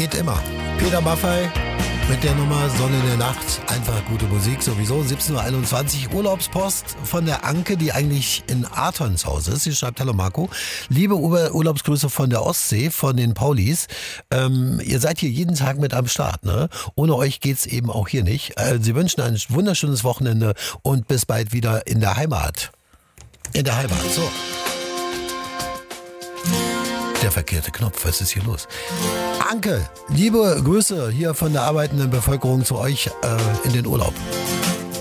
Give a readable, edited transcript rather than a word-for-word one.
geht immer. Peter Maffay mit der Nummer Sonne in der Nacht. Einfach gute Musik sowieso. 17.21 Uhr. Urlaubspost von der Anke, die eigentlich in Artons Haus ist. Sie schreibt: Hallo Marco. Liebe Urlaubsgrüße von der Ostsee, von den Paulis. Ihr seid hier jeden Tag mit am Start, ne? Ohne euch geht's eben auch hier nicht. Sie wünschen ein wunderschönes Wochenende und bis bald wieder in der Heimat. In der Heimat, so. Der verkehrte Knopf, was ist hier los? Anke, liebe Grüße hier von der arbeitenden Bevölkerung zu euch in den Urlaub.